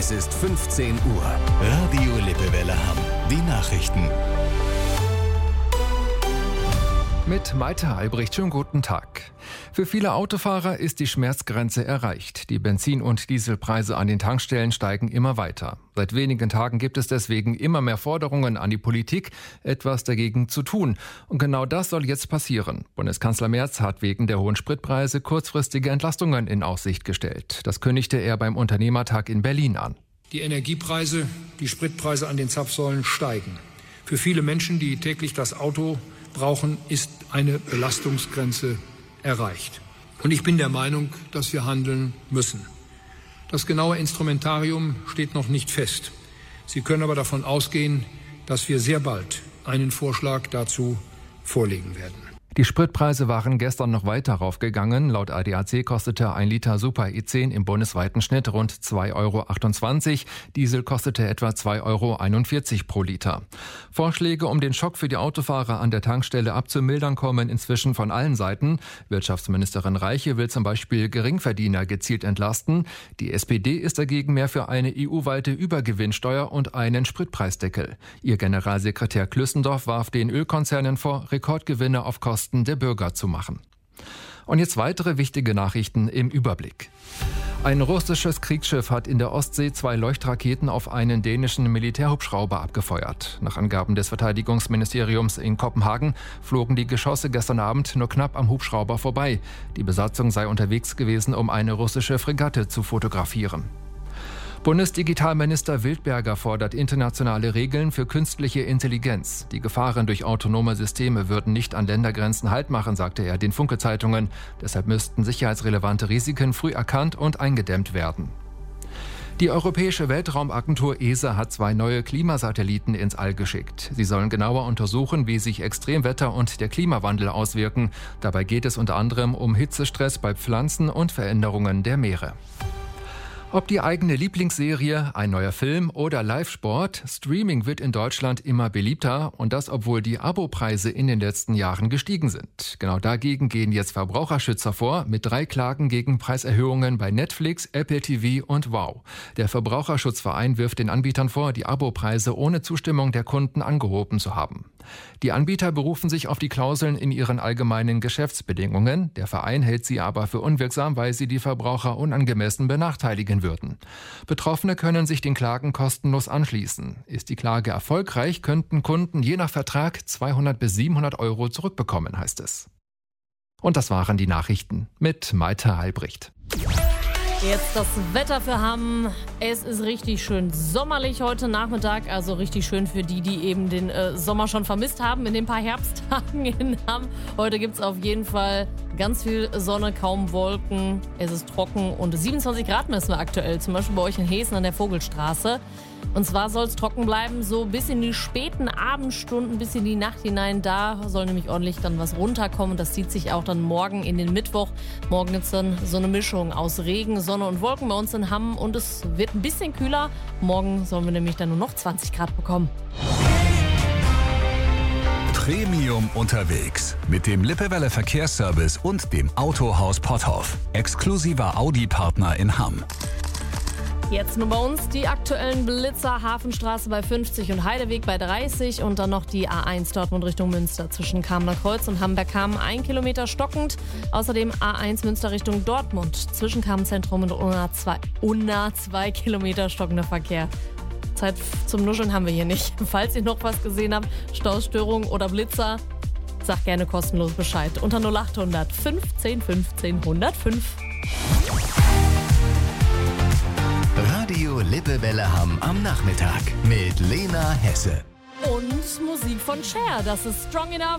Es ist 15 Uhr. Radio Lippewelle Hamm. Die Nachrichten. Mit Malte Albrecht, schönen guten Tag. Für viele Autofahrer ist die Schmerzgrenze erreicht. Die Benzin- und Dieselpreise an den Tankstellen steigen immer weiter. Seit wenigen Tagen gibt es deswegen immer mehr Forderungen an die Politik, etwas dagegen zu tun. Und genau das soll jetzt passieren. Bundeskanzler Merz hat wegen der hohen Spritpreise kurzfristige Entlastungen in Aussicht gestellt. Das kündigte er beim Unternehmertag in Berlin an. Die Energiepreise, die Spritpreise an den Zapfsäulen steigen. Für viele Menschen, die täglich das Auto brauchen, ist eine Belastungsgrenze erreicht. Und ich bin der Meinung, dass wir handeln müssen. Das genaue Instrumentarium steht noch nicht fest. Sie können aber davon ausgehen, dass wir sehr bald einen Vorschlag dazu vorlegen werden. Die Spritpreise waren gestern noch weiter raufgegangen. Laut ADAC kostete 1 Liter Super E10 im bundesweiten Schnitt rund 2,28 €. Diesel kostete etwa 2,41 € pro Liter. Vorschläge, um den Schock für die Autofahrer an der Tankstelle abzumildern, kommen inzwischen von allen Seiten. Wirtschaftsministerin Reiche will zum Beispiel Geringverdiener gezielt entlasten. Die SPD ist dagegen mehr für eine EU-weite Übergewinnsteuer und einen Spritpreisdeckel. Ihr Generalsekretär Klüssendorf warf den Ölkonzernen vor, Rekordgewinne auf Kosten der Bürger zu machen. Und jetzt weitere wichtige Nachrichten im Überblick. Ein russisches Kriegsschiff hat in der Ostsee 2 Leuchtraketen auf einen dänischen Militärhubschrauber abgefeuert. Nach Angaben des Verteidigungsministeriums in Kopenhagen flogen die Geschosse gestern Abend nur knapp am Hubschrauber vorbei. Die Besatzung sei unterwegs gewesen, um eine russische Fregatte zu fotografieren. Bundesdigitalminister Wildberger fordert internationale Regeln für künstliche Intelligenz. Die Gefahren durch autonome Systeme würden nicht an Ländergrenzen Halt machen, sagte er den Funke-Zeitungen. Deshalb müssten sicherheitsrelevante Risiken früh erkannt und eingedämmt werden. Die Europäische Weltraumagentur ESA hat 2 neue Klimasatelliten ins All geschickt. Sie sollen genauer untersuchen, wie sich Extremwetter und der Klimawandel auswirken. Dabei geht es unter anderem um Hitzestress bei Pflanzen und Veränderungen der Meere. Ob die eigene Lieblingsserie, ein neuer Film oder Live-Sport, Streaming wird in Deutschland immer beliebter und das, obwohl die Abopreise in den letzten Jahren gestiegen sind. Genau dagegen gehen jetzt Verbraucherschützer vor mit 3 Klagen gegen Preiserhöhungen bei Netflix, Apple TV und Wow. Der Verbraucherschutzverein wirft den Anbietern vor, die Abopreise ohne Zustimmung der Kunden angehoben zu haben. Die Anbieter berufen sich auf die Klauseln in ihren allgemeinen Geschäftsbedingungen. Der Verein hält sie aber für unwirksam, weil sie die Verbraucher unangemessen benachteiligen würden. Betroffene können sich den Klagen kostenlos anschließen. Ist die Klage erfolgreich, könnten Kunden je nach Vertrag 200 bis 700 € zurückbekommen, heißt es. Und das waren die Nachrichten mit Malte Albrecht. Jetzt das Wetter für Hamm. Es ist richtig schön sommerlich heute Nachmittag, also richtig schön für die, die eben den Sommer schon vermisst haben in den paar Herbsttagen in Hamm. Heute gibt es auf jeden Fall ganz viel Sonne, kaum Wolken. Es ist trocken und 27 Grad messen wir aktuell, zum Beispiel bei euch in Hessen an der Vogelstraße. Und zwar soll es trocken bleiben, so bis in die späten Abendstunden, bis in die Nacht hinein. Da soll nämlich ordentlich dann was runterkommen. Das zieht sich auch dann morgen in den Mittwoch. Morgen gibt es dann so eine Mischung aus Regen, Sonne und Wolken bei uns in Hamm. Und es wird ein bisschen kühler. Morgen sollen wir nämlich dann nur noch 20 Grad bekommen. Premium unterwegs mit dem Lippewelle Verkehrsservice und dem Autohaus Potthoff. Exklusiver Audi-Partner in Hamm. Jetzt nur bei uns die aktuellen Blitzer, Hafenstraße bei 50 und Heideweg bei 30 und dann noch die A1 Dortmund Richtung Münster zwischen Kamener Kreuz und Hamberg-Kamen 1 Kilometer stockend. Außerdem A1 Münster Richtung Dortmund zwischen Kamenzentrum und Unna 2 Kilometer stockender Verkehr. Zeit zum Nuscheln haben wir hier nicht. Falls ihr noch was gesehen habt, Staustörung oder Blitzer, sagt gerne kostenlos Bescheid. Unter 0800 15 15 105. Radio Lippewelle Hamm am Nachmittag mit Lena Hesse. Und Musik von Cher, das ist Strong Enough.